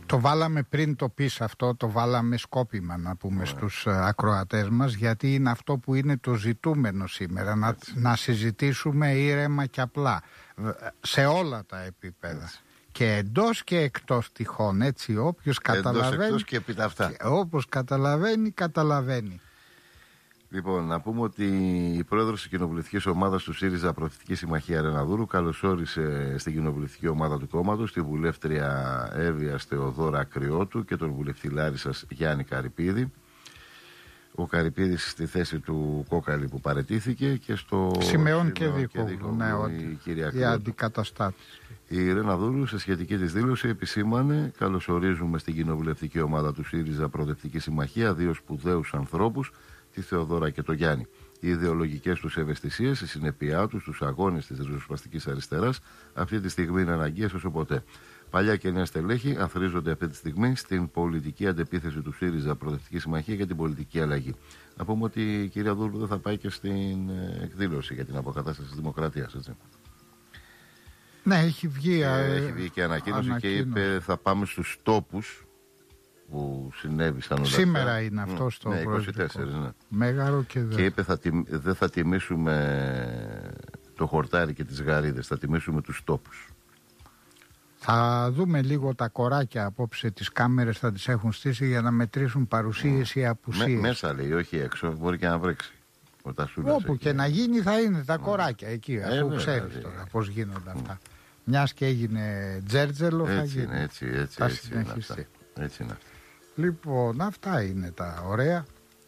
Το βάλαμε πριν το πεις αυτό, το βάλαμε σκόπιμα να πούμε στους ακροατές μας, γιατί είναι αυτό που είναι το ζητούμενο σήμερα, να συζητήσουμε ήρεμα και απλά, σε όλα τα επίπεδα. Και εντός και εκτός τυχόν, έτσι, όποιος καταλαβαίνει, εκτός και επί τα αυτά. Όπως καταλαβαίνει, καταλαβαίνει. Λοιπόν, να πούμε ότι η πρόεδρος της κοινοβουλευτικής ομάδας του ΣΥΡΙΖΑ Προοδευτική Συμμαχία Ρεναδούρου καλωσόρισε στην κοινοβουλευτική ομάδα του κόμματος τη βουλεύτρια Εύβοια Θεοδώρα Ακριώτου και τον βουλευτή Λάρισσας Γιάννη Καρυπίδη. Ο Καρυπίδης στη θέση του Κόκαλη που παραιτήθηκε και στο Σημεών και Δίκογλου, ναι, η αντικαταστάτης. Η Ρεναδούρου σε σχετική της δήλωση επισήμανε: καλωσορίζουμε στην κοινοβουλευτική ομάδα του ΣΥΡΙΖΑ Προοδευτική Συμμαχία δύο σπουδαίους ανθρώπους, τη Θεοδώρα και τον Γιάννη. Οι ιδεολογικές τους ευαισθησίες, η συνέπειά τους στους αγώνες της ριζοσπαστικής αριστεράς αυτή τη στιγμή είναι αναγκαίες όσο ποτέ. Παλιά και νέα στελέχη αθροίζονται αυτή τη στιγμή στην πολιτική αντεπίθεση του ΣΥΡΙΖΑ Προοδευτική Συμμαχία για την πολιτική αλλαγή. Να πούμε ότι η κυρία Δούρου δεν θα πάει και στην εκδήλωση για την αποκατάσταση της δημοκρατίας, έτσι. Ναι, έχει βγει και ανακοίνωση και είπε θα πάμε στους τόπους που συνέβησαν όλα σήμερα αυτά. Είναι αυτό στο 24, ναι. Μέγαρο και είπε δεν θα τιμήσουμε το χορτάρι και τις γαρίδες, θα τιμήσουμε τους τόπους. Θα δούμε λίγο τα κοράκια απόψε, τις κάμερες θα τις έχουν στήσει για να μετρήσουν παρουσίες ή απουσίες. Μέσα λέει, όχι έξω, μπορεί και να βρέξει. Όπου και να γίνει θα είναι τα κοράκια εκεί, αφού ξέρεις τώρα πώς γίνονται αυτά. Μιας και έγινε τζέρτζελο θα γίνει. Θα συνεχιστεί. Έτσι είναι. Λοιπόν, αυτά είναι τα ωραία.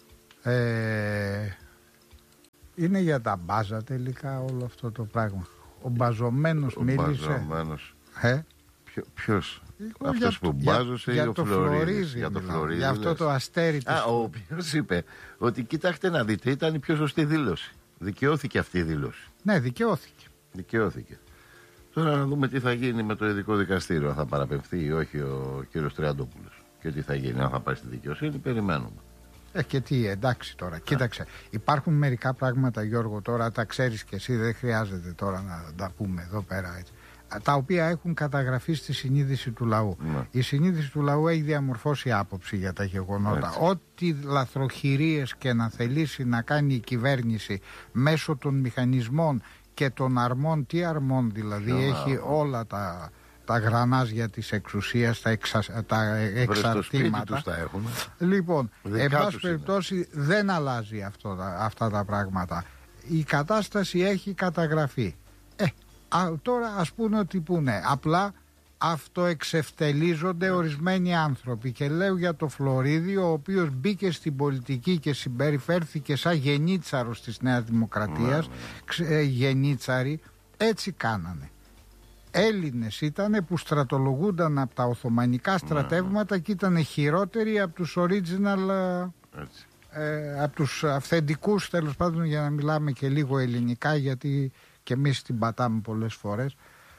Είναι για τα μπάζα τελικά όλο αυτό το πράγμα. Ο μπαζωμένος μίλησε. Ποιος? Αυτός που μπάζωσε ή ο Φλωρίδης? Για το Φλωρίδη. Για αυτό το αστέρι του. Ο οποίος είπε ότι κοιτάξτε να δείτε, ήταν η πιο σωστή δήλωση. Δικαιώθηκε αυτή η δήλωση. Ναι, δικαιώθηκε. Τώρα να δούμε τι θα γίνει με το ειδικό δικαστήριο. Αν θα παραπεμφθεί ή όχι ο κύριος Τριαντόπουλος. Και τι θα γίνει, αν θα πάει στη δικαιοσύνη, περιμένουμε. Και τι, εντάξει τώρα. Κοίταξε, υπάρχουν μερικά πράγματα, Γιώργο, τώρα τα ξέρεις και εσύ, δεν χρειάζεται τώρα να τα πούμε εδώ πέρα έτσι. Τα οποία έχουν καταγραφεί στη συνείδηση του λαού. Ναι. Η συνείδηση του λαού έχει διαμορφώσει άποψη για τα γεγονότα. Έτσι. Ό,τι λαθροχειρίες και να θελήσει να κάνει η κυβέρνηση μέσω των μηχανισμών και των αρμών, τι αρμών δηλαδή, έχει όλα τα γρανάζια της εξουσίας, τα εξαρτήματα. Τους τα έχουν. Λοιπόν, εν πάση περιπτώσει δεν αλλάζει αυτά τα πράγματα. Η κατάσταση έχει καταγραφεί. Τώρα ας πούνε ότι πούνε. Απλά αυτοεξευτελίζονται ορισμένοι άνθρωποι. Και λέω για το Φλωρίδη, ο οποίος μπήκε στην πολιτική και συμπεριφέρθηκε σαν γενίτσαρος της Νέας Δημοκρατίας. Γενίτσαροι, έτσι κάνανε. Έλληνες ήτανε που στρατολογούνταν από τα Οθωμανικά στρατεύματα και ήταν χειρότεροι από τους original, από τους αυθεντικούς, τέλος πάντων, για να μιλάμε και λίγο ελληνικά, γιατί και εμείς την πατάμε πολλές φορές,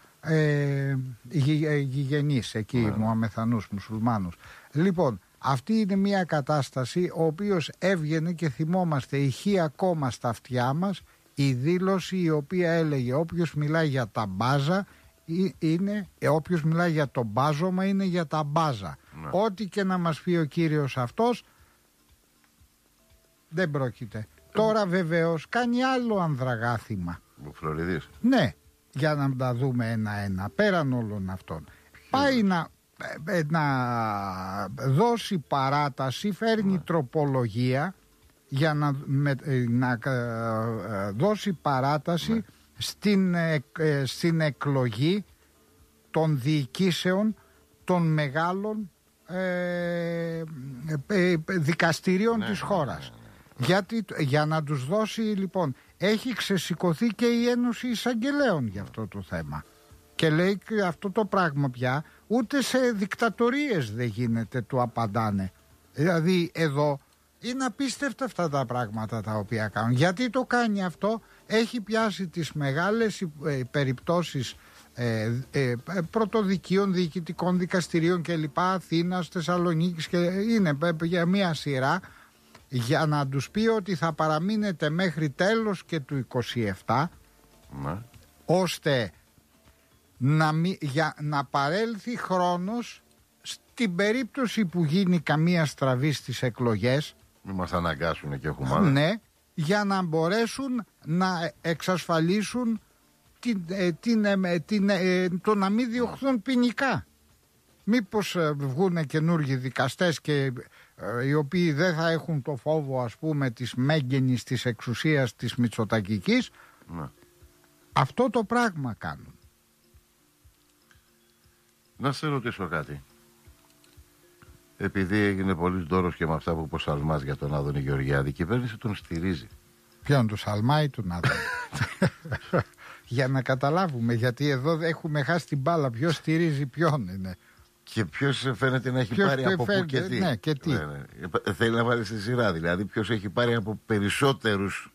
γηγενείς εκεί, Μωαμεθανούς, μουσουλμάνους. Λοιπόν, αυτή είναι μια κατάσταση ο οποίος έβγαινε και θυμόμαστε, ηχεί ακόμα στα αυτιά μας η δήλωση η οποία έλεγε όποιος μιλάει για τα μπάζα είναι, όποιος μιλάει για το μπάζωμα είναι για τα μπάζα. Ό,τι και να μας πει ο κύριος αυτός δεν πρόκειται. Τώρα βεβαίως κάνει άλλο ανδραγάθημα. Ο Φλωρίδης. Ναι, για να τα δούμε ένα-ένα, πέραν όλων αυτών. Πάει να δώσει παράταση, φέρνει τροπολογία για να δώσει παράταση στην εκλογή των διοικήσεων των μεγάλων δικαστηρίων της χώρας. Για να τους δώσει, λοιπόν, έχει ξεσηκωθεί και η Ένωση Εισαγγελέων για αυτό το θέμα. Και λέει αυτό το πράγμα πια ούτε σε δικτατορίες δεν γίνεται, του απαντάνε. Δηλαδή εδώ είναι απίστευτα αυτά τα πράγματα τα οποία κάνουν. Γιατί το κάνει αυτό? Έχει πιάσει τις μεγάλες περιπτώσεις πρωτοδικείων, διοικητικών δικαστηρίων κλπ. Αθήνας, Θεσσαλονίκης, και είναι για μία σειρά, για να τους πει ότι θα παραμείνετε μέχρι τέλος και του 27, ώστε να παρέλθει χρόνος στην περίπτωση που γίνει καμία στραβή στις εκλογές, μην μας αναγκάσουν και έχουμε άλλα. ναι, για να μπορέσουν να εξασφαλίσουν το να μην διωχθούν ποινικά. Μήπως βγουν καινούργιοι δικαστές και οι οποίοι δεν θα έχουν το φόβο, ας πούμε, της μέγενης της εξουσίας της Μητσοτακικής. Ναι. Αυτό το πράγμα κάνουν. Να σε ρωτήσω κάτι. Επειδή έγινε πολύ δώρος και με αυτά που είπε ο Σαλμάς για τον Άδωνη Γεωργιάδη, η κυβέρνηση τον στηρίζει. Ποιον, του Σαλμά ή τον Άδωνη? Για να καταλάβουμε, γιατί εδώ έχουμε χάσει την μπάλα. Ποιος στηρίζει ποιον είναι. Και ποιος φαίνεται να έχει πάρει από πού και τι. Ναι, και τι. Ναι. Θέλει να βάλει στη σειρά. Δηλαδή, ποιος έχει πάρει από περισσότερους.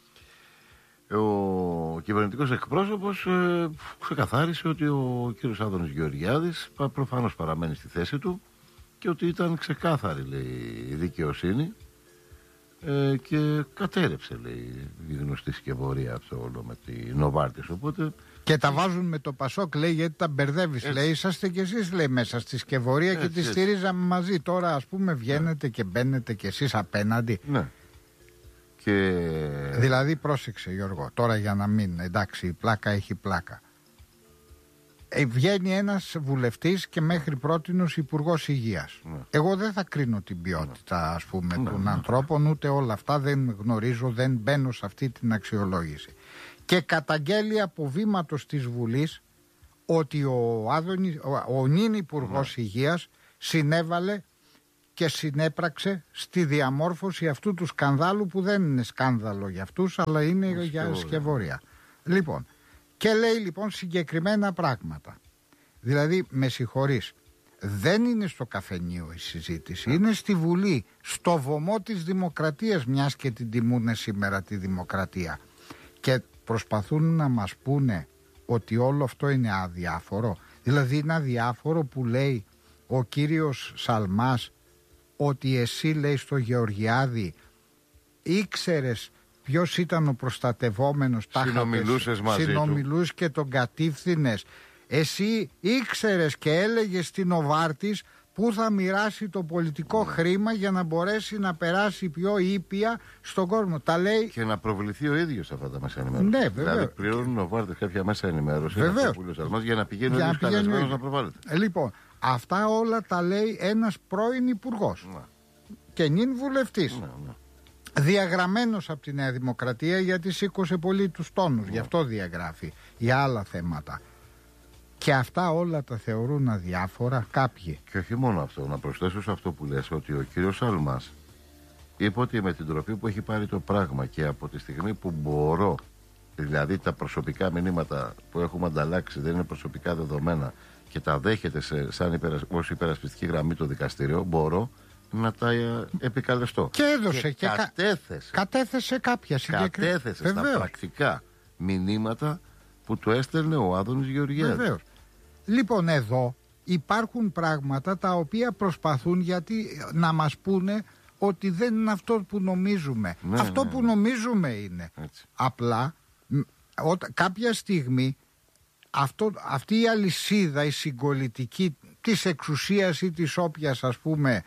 Ο κυβερνητικός εκπρόσωπος ξεκαθάρισε ότι ο κύριος Άδωνης Γεωργιάδης προφανώς παραμένει στη θέση του και ότι ήταν ξεκάθαρη, λέει, η δικαιοσύνη και κατέρευσε, λέει, η γνωστή σκευωρία αυτό όλο με τη Νοβάρτης. Οπότε και τα βάζουν με το Πασόκ, λέει, γιατί τα μπερδεύεις. Λέει, είσαστε κι εσείς, λέει, μέσα στη σκευωρία και τη στηρίζαμε μαζί. Τώρα, ας πούμε, βγαίνετε και μπαίνετε κι εσείς απέναντι. Ναι. Και... Δηλαδή, πρόσεξε, Γιώργο, τώρα για να μην, εντάξει, η πλάκα έχει πλάκα. Βγαίνει ένας βουλευτής και μέχρι πρότινος υπουργός υγείας. Ναι. Εγώ δεν θα κρίνω την ποιότητα, ας πούμε, των ανθρώπων, ούτε όλα αυτά, δεν γνωρίζω, δεν μπαίνω σε αυτή την αξιολόγηση. Και καταγγέλει από βήματος της Βουλής ότι ο νυν υπουργός υγείας συνέβαλε και συνέπραξε στη διαμόρφωση αυτού του σκανδάλου, που δεν είναι σκάνδαλο για αυτούς, αλλά είναι για σκευωρία. Λοιπόν, και λέει λοιπόν συγκεκριμένα πράγματα. Δηλαδή, με συγχωρείς, δεν είναι στο καφενείο η συζήτηση, είναι στη Βουλή, στο βωμό της δημοκρατίας, μιας και την τιμούνε σήμερα τη δημοκρατία. Και προσπαθούν να μας πούνε ότι όλο αυτό είναι αδιάφορο. Δηλαδή είναι αδιάφορο που λέει ο κύριος Σαλμάς ότι εσύ, λέει, στο Γεωργιάδη ήξερες ποιος ήταν ο προστατευόμενος, συνομιλούσες μαζί συνομιλούς και τον κατήφθηνες. Εσύ ήξερες και έλεγες στην Νοβάρτης που θα μοιράσει το πολιτικό χρήμα για να μπορέσει να περάσει πιο ήπια στον κόσμο. Τα λέει... Και να προβληθεί ο ίδιος αυτά τα μέσα ενημέρωση. Ναι, βέβαια. Δηλαδή πληρώνουν ο Νοβάρτης κάποια μέσα ενημέρωση για να πηγαίνει ο ίδιος καλεσμένος να προβάλλεται. Λοιπόν, αυτά όλα τα λέει ένας πρώην υπουργός και νυν βουλευτής. Διαγραμμένος από τη Νέα Δημοκρατία, γιατί σήκωσε πολύ τους τόνους, γι' αυτό διαγράφει για άλλα θέματα. Και αυτά όλα τα θεωρούν αδιάφορα κάποιοι. Και όχι μόνο αυτό, να προσθέσω σε αυτό που λες ότι ο κύριος Σαλμάς είπε ότι με την τροφή που έχει πάρει το πράγμα και από τη στιγμή που μπορώ, δηλαδή τα προσωπικά μηνύματα που έχουμε ανταλλάξει δεν είναι προσωπικά δεδομένα και τα δέχεται ως υπερασπιστική γραμμή το δικαστήριο, μπορώ να τα επικαλεστώ. Και έδωσε και κατέθεσε κάποια συγκεκριμένα. Κατέθεσε στα πρακτικά μηνύματα που του έστελνε ο Άδωνης Γεωργιάδης. Βεβαίως. Λοιπόν, εδώ υπάρχουν πράγματα τα οποία προσπαθούν να μας πούνε ότι δεν είναι αυτό που νομίζουμε. Αυτό που νομίζουμε είναι. Έτσι. Απλά κάποια στιγμή αυτή η αλυσίδα, η συγκολητική της εξουσίας ή της όποιας, ας πούμε,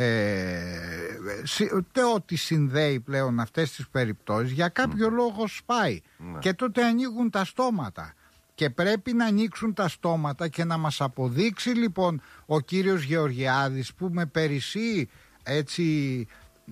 ό,τι συνδέει πλέον αυτές τις περιπτώσεις, για κάποιο λόγο σπάει. Και τότε ανοίγουν τα στόματα. Και πρέπει να ανοίξουν τα στόματα και να μας αποδείξει λοιπόν ο κύριος Γεωργιάδης, που με περισσεί έτσι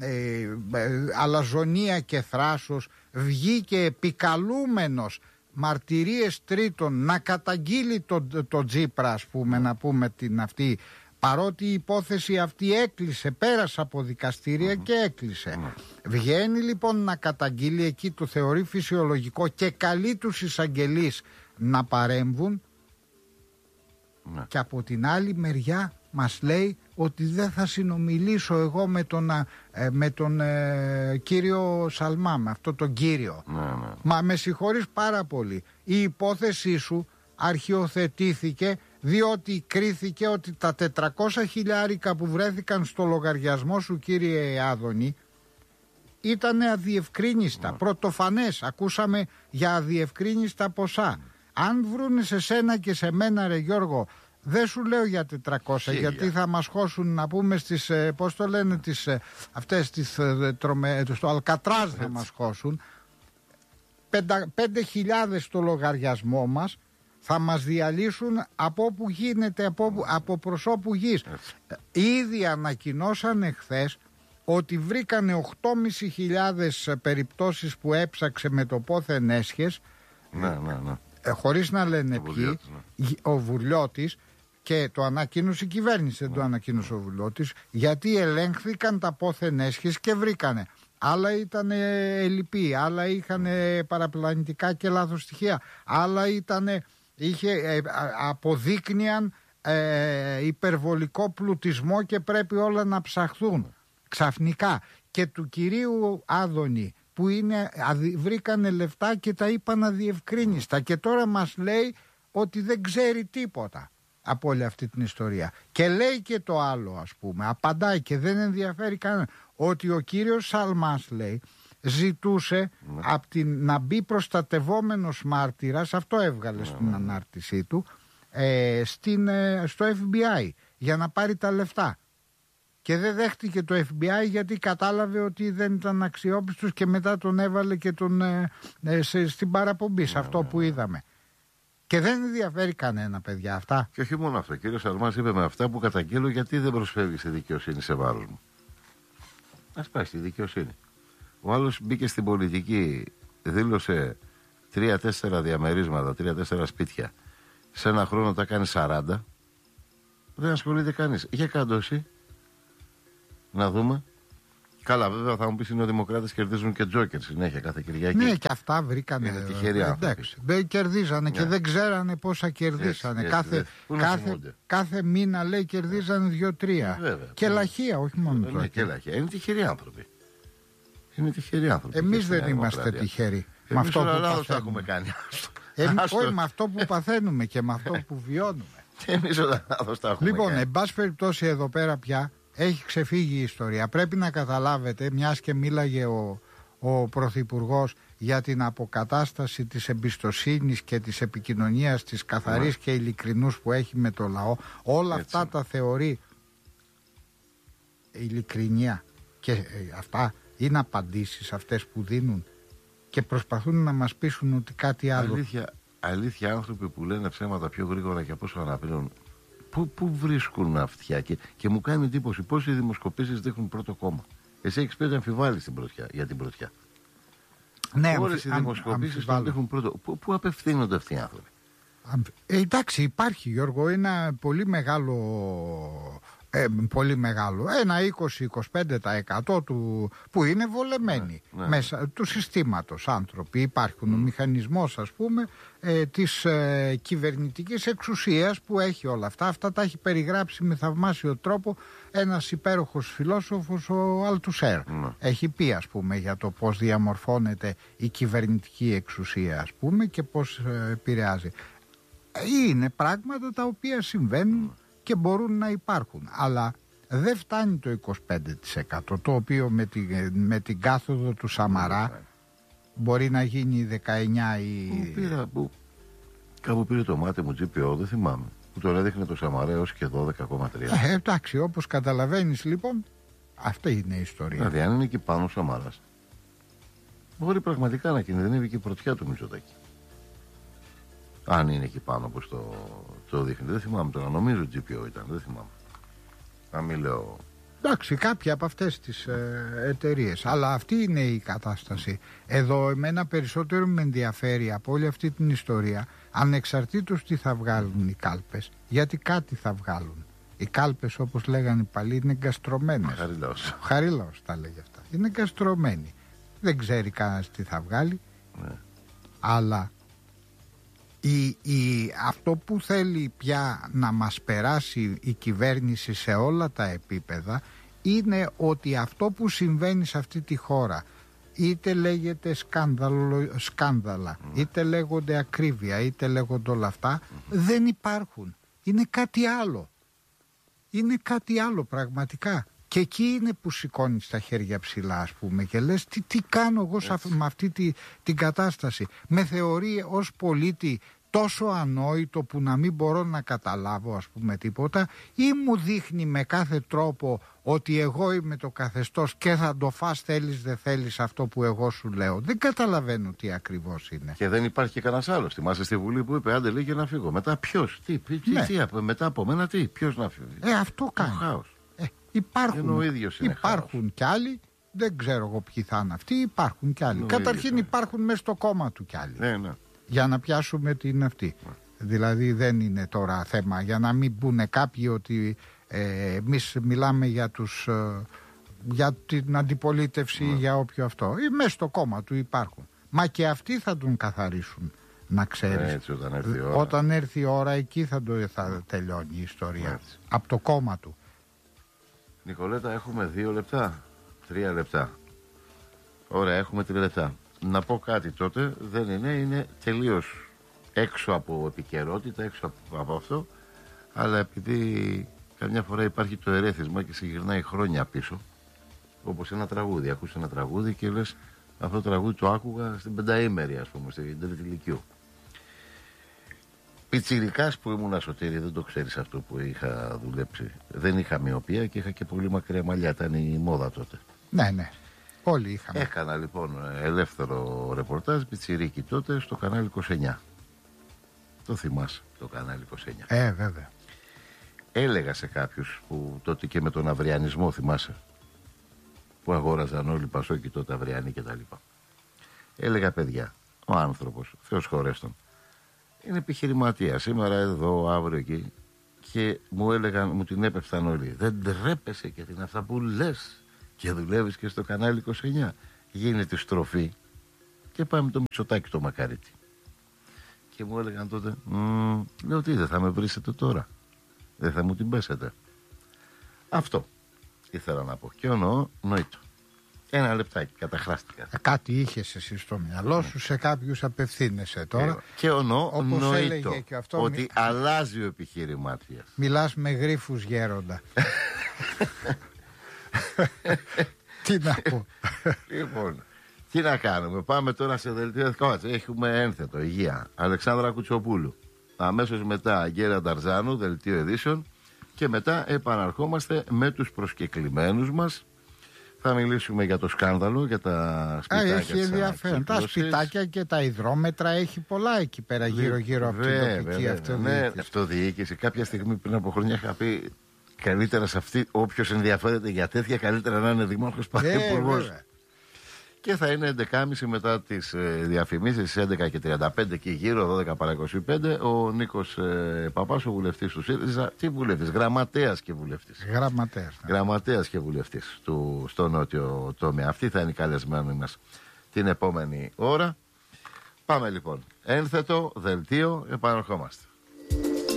αλαζονία και θράσος βγήκε επικαλούμενος μαρτυρίες τρίτων να καταγγείλει το Τζίπρα, ας πούμε, να πούμε την αυτή, παρότι η υπόθεση αυτή έκλεισε, πέρασε από δικαστήρια και έκλεισε. Βγαίνει λοιπόν να καταγγείλει, εκεί το θεωρεί φυσιολογικό και καλεί τους εισαγγελείς να παρέμβουν, και από την άλλη μεριά μας λέει ότι δεν θα συνομιλήσω εγώ με τον κύριο Σαλμά, με αυτό τον κύριο. Μα με συγχωρείς πάρα πολύ, η υπόθεσή σου αρχιοθετήθηκε διότι κρίθηκε ότι τα 400 χιλιάρικα που βρέθηκαν στο λογαριασμό σου, κύριε Άδωνη, ήταν αδιευκρίνιστα, πρωτοφανές. Ακούσαμε για αδιευκρίνιστα ποσά. Αν βρούνε σε σένα και σε μένα, ρε Γιώργο, Δεν σου λέω για 400, γιατί θα μας χώσουν, να πούμε, στις, πώς το λένε, αυτές τις στο Αλκατράζ θα μας χώσουν. 5.000 στο λογαριασμό μας, θα μας διαλύσουν από όπου γίνεται, από προσώπου γης. Ήδη ανακοινώσανε χθες ότι βρήκανε 8.500 περιπτώσεις που έψαξε με το πόθεν έσχες, χωρίς να λένε ποιοι, ο Βουρλιώτης, και το ανακοίνωσε η κυβέρνηση, δεν το ανακοίνωσε ο Βουρλιώτης, γιατί ελέγχθηκαν τα πόθεν έσχες και βρήκανε. Άλλα ήταν ελλειπή, άλλα είχαν παραπλανητικά και λάθος στοιχεία, άλλα αποδείκνυαν υπερβολικό πλουτισμό και πρέπει όλα να ψαχθούν. Ξαφνικά. Και του κυρίου Άδωνη, που βρήκανε λεφτά και τα είπαν αδιευκρίνιστα, και τώρα μας λέει ότι δεν ξέρει τίποτα από όλη αυτή την ιστορία. Και λέει και το άλλο, ας πούμε, απαντάει και δεν ενδιαφέρει κανένα, ότι ο κύριος Σαλμάς, λέει, ζητούσε να μπει προστατευόμενος μάρτυρας, αυτό έβγαλε στην ανάρτησή του, στο FBI, για να πάρει τα λεφτά. Και δεν δέχτηκε το FBI γιατί κατάλαβε ότι δεν ήταν αξιόπιστος, και μετά τον έβαλε και στην παραπομπή, σε αυτό που είδαμε. Και δεν ενδιαφέρει κανένα, παιδιά, αυτά. Και όχι μόνο αυτό. Ο κύριος Σαλμάς είπε, με αυτά που καταγγείλω, γιατί δεν προσφεύγει στη δικαιοσύνη σε βάρος μου. Ας πάει στη δικαιοσύνη. Ο άλλος μπήκε στην πολιτική, δήλωσε 3-4 διαμερίσματα, 3-4 σπίτια. Σε ένα χρόνο τα κάνει 40. Δεν ασχολείται κανείς. Για κάτω εσύ. Να δούμε. Καλά, βέβαια θα μου πεις, είναι οι Δημοκράτες κερδίζουν και τζόκερ συνέχεια κάθε Κυριακή. Ναι, και αυτά βρήκανε. Είναι τυχεροί άνθρωποι. Δεν κερδίζανε, και δεν ξέρανε πόσα κερδίσανε. Κάθε μήνα, λέει, κερδίζανε 2-3. Και λαχεία, όχι μόνο τζόκερ. Και λαχεία. Είναι τυχεροί άνθρωποι. Εμείς δεν είμαστε τυχεροί. Με αυτό που τα έχουμε κάνει. Όχι, με αυτό που παθαίνουμε και με αυτό που βιώνουμε. Εμείς όλα λάθος τα έχουμε κάνει. Λοιπόν, εν πάση περιπτώσει, εδώ πέρα πια έχει ξεφύγει η ιστορία. Πρέπει να καταλάβετε, μιας και μίλαγε ο Πρωθυπουργός για την αποκατάσταση της εμπιστοσύνης και της επικοινωνίας της καθαρής και ειλικρινούς που έχει με το λαό, όλα αυτά τα θεωρεί ειλικρινία, και αυτά είναι απαντήσεις αυτές που δίνουν, και προσπαθούν να μας πείσουν ότι κάτι άλλο. Αλήθεια, άνθρωποι που λένε ψέματα πιο γρήγορα και από όσο αναπηρώνουν, πού βρίσκουν αυτιά, και μου κάνει εντύπωση πώς οι δημοσκοπήσεις δείχνουν πρώτο κόμμα. Εσύ έχεις πει ότι αμφιβάλλεις για την πρωτιά. Ναι, όλες οι δημοσκοπήσεις τον δείχνουν πρώτο. Πού απευθύνονται αυτοί οι άνθρωποι? Εντάξει, υπάρχει, Γιώργο, ένα πολύ μεγάλο, ένα 20-25% που είναι βολεμένοι μέσα του συστήματος άνθρωποι. Υπάρχουν ο μηχανισμός, ας πούμε, της κυβερνητικής εξουσίας που έχει όλα αυτά. Αυτά τα έχει περιγράψει με θαυμάσιο τρόπο ένας υπέροχος φιλόσοφος, ο Αλτουσέρ. Έχει πει, ας πούμε, για το πώς διαμορφώνεται η κυβερνητική εξουσία, ας πούμε, και πώς επηρεάζει. Είναι πράγματα τα οποία συμβαίνουν και μπορούν να υπάρχουν, αλλά δεν φτάνει το 25%, το οποίο με την κάθοδο του Σαμαρά μπορεί να γίνει 19 ή... Κάπου πήρε το μάτι μου GPO, δεν θυμάμαι, που τον έδειχνε το Σαμαρά έως και 12,3. Εντάξει, όπως καταλαβαίνεις, λοιπόν, αυτή είναι η ιστορία. Δηλαδή, αν είναι εκεί πάνω ο Σαμαράς, μπορεί πραγματικά να κινδυνεύει και η πρωτιά του Μητσοτάκη. Αν είναι εκεί πάνω όπως το δείχνει. Δεν θυμάμαι τώρα, νομίζω GPO ήταν, δεν θυμάμαι. Να μην λέω... Εντάξει, κάποια από αυτές τις εταιρείες. Αλλά αυτή είναι η κατάσταση. Εδώ εμένα περισσότερο με ενδιαφέρει από όλη αυτή την ιστορία, ανεξαρτήτως τι θα βγάλουν οι κάλπες, γιατί κάτι θα βγάλουν. Οι κάλπες, όπως λέγανε οι παλιοί, είναι εγκαστρωμένες. Ο Χαρίλαος τα λέγει αυτά. Είναι εγκαστρωμένοι. Δεν ξέρει κανένας τι θα βγάλει. Ναι. Αλλά αυτό που θέλει πια να μας περάσει η κυβέρνηση σε όλα τα επίπεδα είναι ότι αυτό που συμβαίνει σε αυτή τη χώρα, είτε λέγεται σκάνδαλα, είτε λέγονται ακρίβεια, είτε λέγονται όλα αυτά, δεν υπάρχουν. Είναι κάτι άλλο. Είναι κάτι άλλο πραγματικά. Και εκεί είναι που σηκώνεις τα χέρια ψηλά, ας πούμε, και λες τι κάνω εγώ με αυτή την κατάσταση. Με θεωρεί ως πολίτη τόσο ανόητο που να μην μπορώ να καταλάβω ας πούμε τίποτα, ή μου δείχνει με κάθε τρόπο ότι εγώ είμαι το καθεστώς και θα το φας θέλεις δεν θέλεις αυτό που εγώ σου λέω. Δεν καταλαβαίνω τι ακριβώς είναι. Και δεν υπάρχει και κανένας άλλος. Θυμάσαι στη Βουλή που είπε άντε λέει και να φύγω. Μετά ποιος, μετά από μένα τι, ποιος να φύγει. Αυτό κάνει. Χάος. Υπάρχουν κι άλλοι. Δεν ξέρω εγώ ποιοι θα είναι αυτοί. Υπάρχουν κι άλλοι. Καταρχήν υπάρχουν μέσα στο κόμμα του κι άλλοι. Ναι. Για να πιάσουμε την αυτή. Δηλαδή δεν είναι τώρα θέμα για να μην πούνε κάποιοι ότι εμείς μιλάμε για την αντιπολίτευση ή για όποιο αυτό. Ή μέσα στο κόμμα του υπάρχουν. Μα και αυτοί θα τον καθαρίσουν. Να ξέρεις. Έτσι, όταν έρθει η ώρα. Όταν έρθει η ώρα εκεί θα τελειώνει η ιστορία. Έτσι. Από το κόμμα του. Νικολέτα, έχουμε 2 λεπτά. 3 λεπτά. Ωραία, έχουμε 3 λεπτά. Να πω κάτι τότε, δεν είναι τελείως έξω από επικαιρότητα, έξω από αυτό, αλλά επειδή καμιά φορά υπάρχει το ερέθισμα και σε γυρνάει χρόνια πίσω, όπως ένα τραγούδι. Ακούς ένα τραγούδι και λες αυτό το τραγούδι το άκουγα στην πενταήμερη, ας πούμε, στην τρίτη ηλικίου. Πιτσιρικάς που ήμουν, Σωτήρη, δεν το ξέρεις αυτό που είχα δουλέψει. Δεν είχα μοιοπία και είχα και πολύ μακριά μαλλιά, ήταν η μόδα τότε. Ναι. Όλοι είχαμε. Έκανα λοιπόν ελεύθερο ρεπορτάζ πιτσιρίκι τότε στο κανάλι 29. Το θυμάσαι το κανάλι 29. Βέβαια. Έλεγα σε κάποιους που τότε και με τον αυριανισμό, θυμάσαι, που αγόραζαν όλοι Πασόκοι τότε αυριανοί και τα λοιπά. Έλεγα, παιδιά, ο άνθρωπος, Θεός χωρέστον, είναι επιχειρηματία. Σήμερα εδώ, αύριο εκεί. Και μου έλεγαν, μου την έπεφταν όλοι. Δεν τρέπεσαι και την αυτά που λες και δουλεύεις και στο κανάλι 29. Γίνεται στροφή και πάμε το Μητσοτάκη το Μακαρίτη. Και μου έλεγαν τότε, λέω τι, δεν θα με βρίσετε τώρα. Δεν θα μου την πέσετε. Αυτό ήθελα να πω. Και εννοώ νοήτο. 1 λεπτάκι, καταχράστηκα. Κάτι είχες εσύ στο μυαλό σου, σε κάποιους απευθύνεσαι τώρα. Και εννοώ νοήτο, ότι αλλάζει ο επιχειρηματίας. Μιλάς με γρίφους γέροντα. Τι να πω. Λοιπόν, τι να κάνουμε. Πάμε τώρα σε δελτίο. Έχουμε ένθετο, υγεία. Αλεξάνδρα Κουτσοπούλου. Αμέσως μετά Αγγέλα Νταρζάνου, δελτίο ειδήσεων. Και μετά επαναρχόμαστε με τους προσκεκλημένους μας. Θα μιλήσουμε για το σκάνδαλο, για τα σπιτάκια. Έχει ενδιαφέρον. Τα σπιτάκια και τα υδρόμετρα, έχει πολλά εκεί πέρα γύρω-γύρω από την τοπική αυτοδιοίκηση. Ναι, αυτοδιοίκηση. Κάποια στιγμή πριν από χρόνια είχα πει καλύτερα σε αυτή, όποιος ενδιαφέρεται για τέτοια, καλύτερα να είναι δημάρχος παρά υπουργός. Και θα είναι 11.30 μετά τις διαφημίσεις, 11:35 και γύρω, 12 παρά 25, ο Νίκος Παπάς, ο βουλευτής του ΣΥΡΙΖΑ. Τι βουλευτής, γραμματέας και βουλευτής. Γραμματέας και βουλευτής στο νότιο τομέα. Αυτοί θα είναι οι καλεσμένοι μας την επόμενη ώρα. Πάμε λοιπόν. Ένθετο, δελτίο, επαναρχόμαστε.